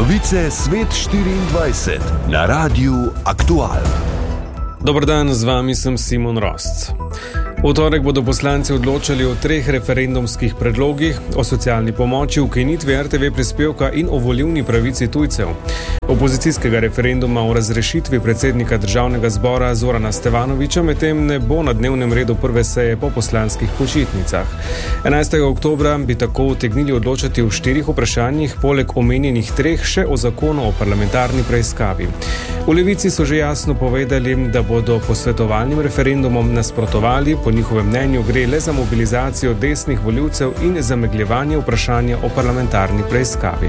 Novice Svet 24 na Radiu Aktual. Dober dan, z vami sem Simon Rosc. V torek bodo poslanci odločali o 3 referendumskih predlogih, o socialni pomoči, ukinitvi RTV prispevka in o volilni pravici tujcev. Opozicijskega referenduma o razrešitvi predsednika državnega zbora Zorana Stevanovića medtem ne bo na dnevnem redu prve seje po poslanskih počitnicah. 11. oktobra bi tako utegnili odločati o 4 vprašanjih, poleg omenjenih 3 še o zakonu o parlamentarni preiskavi. V Levici so že jasno povedali, da bodo posvetovalnim referendumom nasprotovali. Po njihovem mnenju gre le za mobilizacijo desnih volivcev in zamegljevanje vprašanja o parlamentarni preiskavi.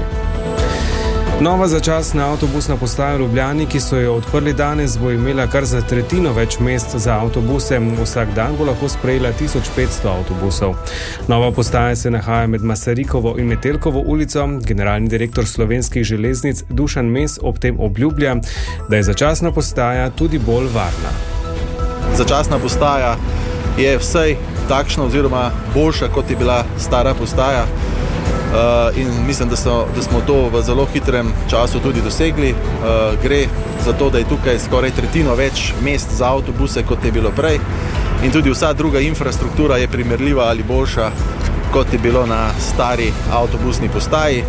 Nova začasna avtobusna postaja v Ljubljani, ki so jo odprli danes, bo imela kar za tretjino več mest za avtobuse. Vsak dan bo lahko sprejela 1500 avtobusov. Nova postaja se nahaja med Masarikovo in Metelkovo ulico. Generalni direktor Slovenskih železnic Dušan Mes ob tem obljublja, da je začasna postaja tudi bolj varna. Začasna postaja je vsaj takšna oziroma boljša, kot je bila stara postaja. In mislim, da smo to v zelo hitrem času tudi dosegli. Gre za to, da je tukaj skoraj tretjino več mest za avtobuse, kot je bilo prej. In tudi vsa druga infrastruktura je primerljiva ali boljša, kot je bilo na stari avtobusni postaji.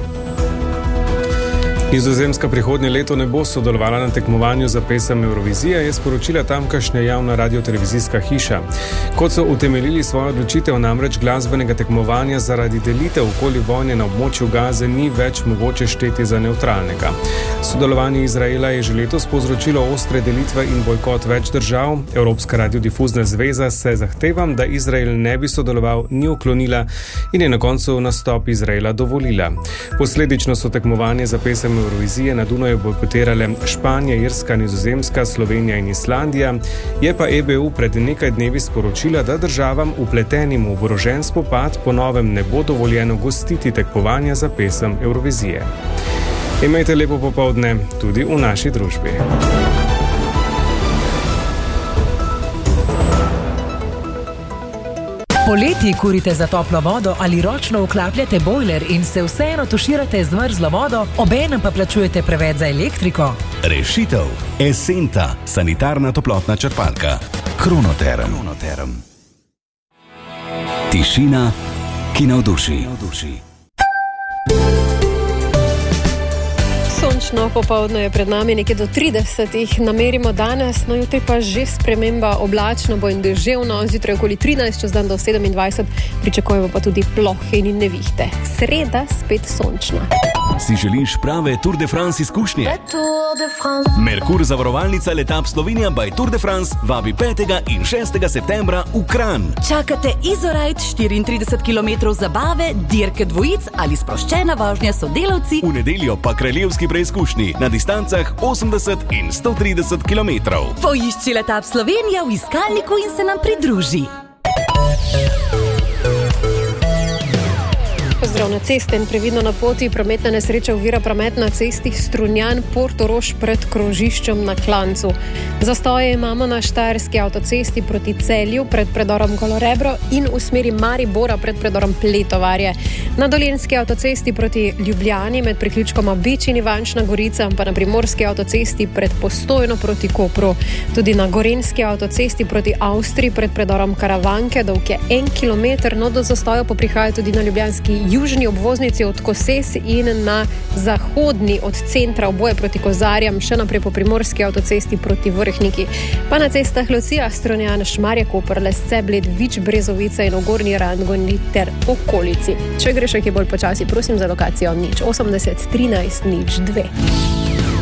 Nizozemska prihodnje leto ne bo sodelovala na tekmovanju za pesem Eurovizija, je sporočila tamkajšnja javna radiotelevizijska hiša. Kot so utemeljili svojo odločitev, namreč glasbenega tekmovanja zaradi delitev okoli vojne na območju Gaze ni več mogoče šteti za nevtralnega. Sodelovanje Izraela je že letos povzročilo ostre delitve in bojkot več držav. Evropska radiodifuzna zveza se zahtevam, da Izrael ne bi sodeloval, ni uklonila in je na koncu nastop Izraela dovolila. Posledično so tekmovanje za pesem Eurovizije na Dunaju bojkotirale Španija, Irska, Nizozemska, Slovenija in Islandija. Je pa EBU pred nekaj dnevi sporočila, da državam vpletenim v oborožen spopad po novem ne bo dovoljeno gostiti tekmovanja za pesem Eurovizije. Imejte lepo popoldne tudi v naši družbi. Poleti kurite za toplo vodo ali ročno vklapljate bojler in se vseeno tuširate z mrzlo vodo, obenem pa plačujete preveč za elektriko? Rešitev. Esenta, sanitarna toplotna črpalka. Kronoterm. Tišina, ki navduši. Sončno popoldne je pred nami, nekje do 30 namerimo danes, no jutri pa že sprememba, oblačno bo in deževno, zjutraj okoli 13, čez dan do 27, pričakujemo pa tudi plohe in nevihte. Sreda spet sončna. Si želiš prave Tour de France izkušnje? Merkur zavarovalnica Letap Slovenija by Tour de France vabi 5. in 6. septembra v Kranj. Čakate izorajt 34 km zabave, dirke dvojic ali sproščena vožnja s sodelavci. V nedeljo pa kraljevski preizkušnji na distancah 80 in 130 km. Poišči Letap Slovenija v iskalniku in se nam pridruži. Pozdrav na ceste in previdno na poti. Prometna nesreča ovira promet na cesti Strunjan Portorož pred krožiščem na Klancu. Zastoje imamo na štajerski avtocesti proti Celju pred predorom Golorebro in v smeri Maribora pred predorom Pletovarje. Na dolenjski avtocesti proti Ljubljani med priključkoma Beč in Ivančna Gorica, pa na primorski avtocesti pred Postojno proti Kopru. Tudi na gorenjski avtocesti proti Avstriji pred predorom Karavanke, dolg je 1 kilometer, no do zastoja pa prihaja tudi na ljubljanski južni obvoznici od Koses in na zahodni od centra oboje proti Kozarjam, še naprej po primorski avtocesti proti Vrhniki. Pa na cestah Lucija, Strunjan, Šmarje, Koper, Lesce, Bled, Vič, Brezovica in Ogornji Radgoni ter okolici. Če greš kaj bolj počasi, prosim za lokacijo 080 13 02.